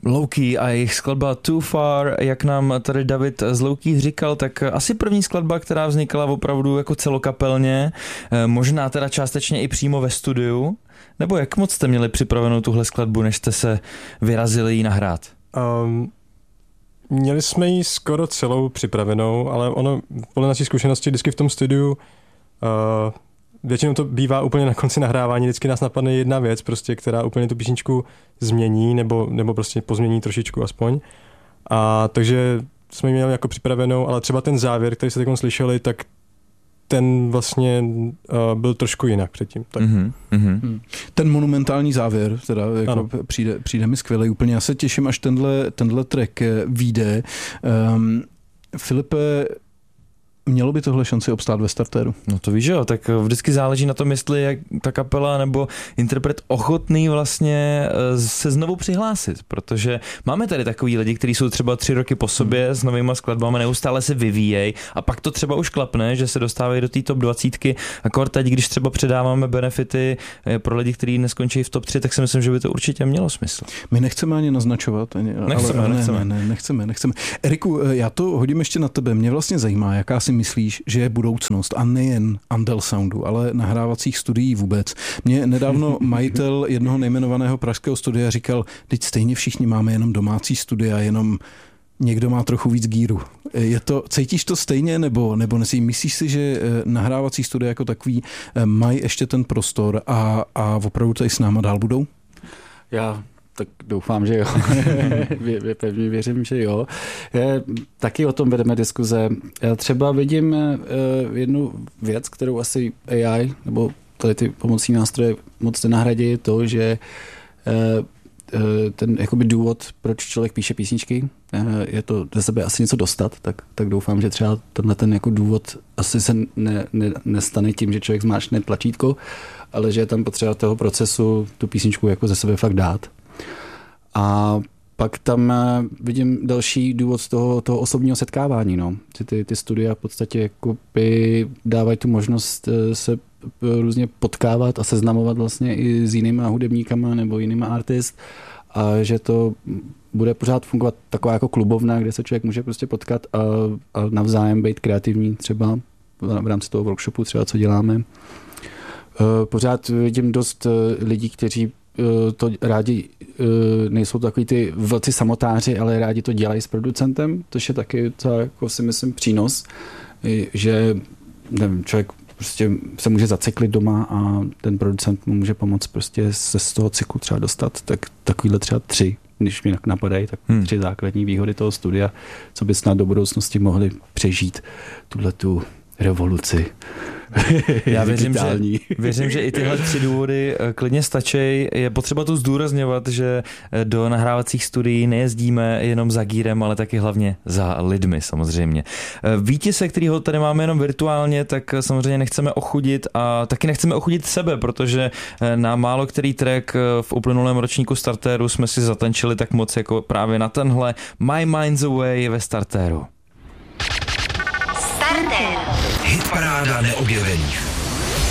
Low-Key a jejich skladba Too Far, jak nám tady David z Low-Key říkal, tak asi první skladba, která vznikla opravdu jako celokapelně, možná teda částečně i přímo ve studiu, nebo jak moc jste měli připravenou tuhle skladbu, než jste se vyrazili ji nahrát? Měli jsme ji skoro celou připravenou, ale ono podle naší zkušenosti vždycky v tom studiu většinou to bývá úplně na konci nahrávání, vždycky nás napadne jedna věc, prostě, která úplně tu písničku změní, nebo prostě pozmění trošičku aspoň. A takže jsme ji měli jako připravenou, ale třeba ten závěr, který jste teď slyšeli, tak ten vlastně byl trošku jinak předtím. Tak. Ten monumentální závěr teda jako přijde mi skvělý. Úplně já se těším, až tenhle track vyjde. Filipe, mělo by tohle šanci obstát ve startéru? No to víš, jo, tak vždycky záleží na tom, jestli je ta kapela nebo interpret ochotný vlastně se znovu přihlásit, protože máme tady takový lidi, kteří jsou třeba 3 roky po sobě s novýma skladbami, neustále se vyvíjejí a pak to třeba už klapne, že se dostávají do té top 20. Akor teď, když třeba předáváme benefity pro lidi, kteří neskončí v top 3, tak si myslím, že by to určitě mělo smysl. My nechceme ani naznačovat. Nechceme. Eriku, já to hodím ještě na tebe. Mě vlastně zajímá, jaká si myslíš, že je budoucnost a nejen Andel Soundu, ale nahrávacích studií vůbec. Mě nedávno majitel jednoho nejmenovaného pražského studia říkal, teď stejně všichni máme jenom domácí studia, jenom někdo má trochu víc gíru. Cítíš to stejně nebo myslíš si, že nahrávací studia jako takový mají ještě ten prostor a opravdu tady s náma dál budou? Já tak doufám, že jo. Pevně věřím, že jo. Taky o tom vedeme diskuze. Já třeba vidím jednu věc, kterou asi AI nebo tady ty pomocí nástroje moc nenahradí, je to, že ten jakoby důvod, proč člověk píše písničky, je to ze sebe asi něco dostat, tak doufám, že třeba tenhle ten jako důvod asi se nestane tím, že člověk zmáčkne tlačítko, ale že je tam potřeba toho procesu tu písničku jako ze sebe fakt dát. A pak tam vidím další důvod z toho osobního setkávání. No. Ty studia v podstatě jakoby dávají tu možnost se různě potkávat a seznamovat vlastně i s jinýma hudebníkama nebo jinýma artist a že to bude pořád fungovat taková jako klubovna, kde se člověk může prostě potkat a navzájem být kreativní třeba v rámci toho workshopu třeba, co děláme. Pořád vidím dost lidí, kteří to rádi nejsou takový ty velcí samotáři, ale rádi to dělají s producentem, což je taky jako si myslím přínos, že nevím, člověk prostě se může zacyklit doma a ten producent mu může pomoct prostě se z toho cyklu třeba dostat, tak takovýhle třeba 3, když mi napadají, tak 3 základní výhody toho studia, co by snad do budoucnosti mohli přežít tuhletu revoluci. Já věřím, že i tyhle 3 důvody klidně stačí. Je potřeba tu zdůrazňovat, že do nahrávacích studií nejezdíme jenom za gírem, ale taky hlavně za lidmi samozřejmě. Vítěze, kterýho tady máme jenom virtuálně, tak samozřejmě nechceme ochudit a taky nechceme ochudit sebe, protože na málo který track v uplynulém ročníku Startéru jsme si zatančili tak moc jako právě na tenhle My Mind's Away ve Startéru. Hitparáda neobjevených.